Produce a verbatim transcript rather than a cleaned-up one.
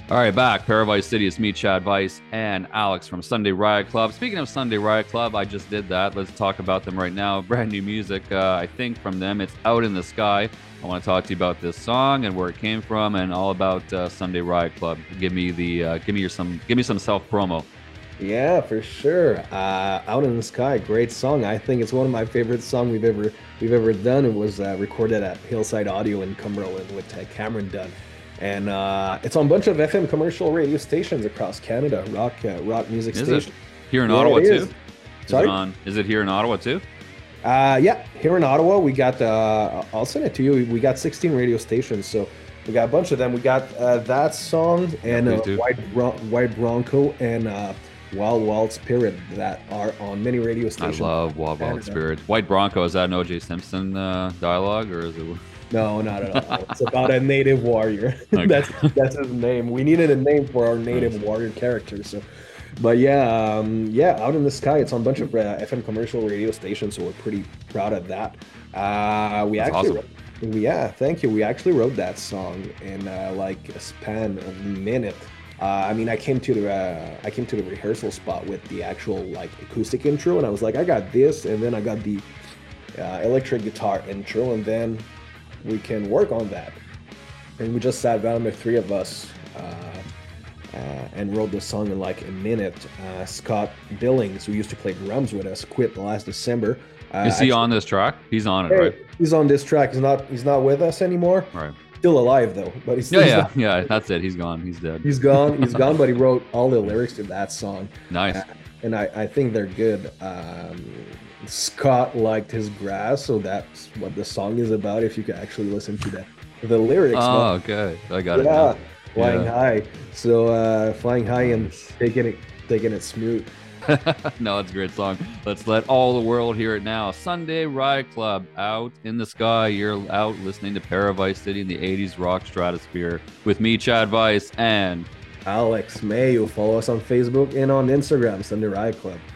All right, back. Paradise City. It's me, Chad Vice, and Alex from Sunday Riot Club. Speaking of Sunday Riot Club, I just did that. Let's talk about them right now. Brand new music, uh, I think, from them. It's Out in the Sky. I want to talk to you about this song and where it came from, and all about uh, Sunday Riot Club. Give me the, uh, give me your some, give me some self promo. Yeah, for sure. Uh, Out in the Sky, great song. I think it's one of my favorite songs we've ever we've ever done. It was uh, recorded at Hillside Audio in Cumberland with uh, Cameron Dunn, and uh, it's on a bunch of F M commercial radio stations across Canada, rock uh, rock music Is it stations. here in Yeah, Ottawa it too? is. Is it Sorry. on? Is it here in Ottawa too? Uh, yeah, here in Ottawa, we got. Uh, I'll send it to you. We got sixteen radio stations, so we got a bunch of them. We got uh, that song and please uh, do. White Bron- White Bronco and uh, Wild Wild Spirit that are on many radio I stations. love Wild Wild Canada. Spirits. White Bronco, is that an O J Simpson uh, dialogue, or is it? No, not at all. It's about a native warrior. Okay. that's that's his name. We needed a name for our native Nice. warrior character. So, but yeah, um, yeah, Out in the Sky. It's on a bunch of uh, F M commercial radio stations, so we're pretty proud of that. Uh, we That's actually, awesome. wrote- yeah, thank you. We actually wrote that song in uh, like a span of a minute. Uh, I mean, I came to the uh, I came to the rehearsal spot with the actual like acoustic intro, and I was like, I got this, and then I got the uh, electric guitar intro, and then we can work on that. And we just sat down, the three of us, uh, uh, and wrote the song in like a minute. Uh, Scott Billings, who used to play drums with us, quit last December. Uh, Is he actually- on this track? He's on it, Hey, right? he's on this track. He's not. He's not with us anymore. Right. Still alive though, but he's Yeah, he's yeah, not- yeah. That's it. He's gone. He's dead. he's gone. He's gone. But he wrote all the lyrics to that song, Nice. and I, I think they're good. Um, Scott liked his grass, so that's what the song is about. If you can actually listen to the the lyrics. but- Oh, okay. I got it. yeah, now. flying Yeah. high. So uh, flying high and taking it, taking it smooth. No, it's a great song. Let's let all the world hear it now. Sunday Riot Club, Out in the Sky. You're out listening to Paradise City in the eighties rock stratosphere with me, Chad Vice, and Alex May, you follow us on Facebook and on Instagram, Sunday Riot Club.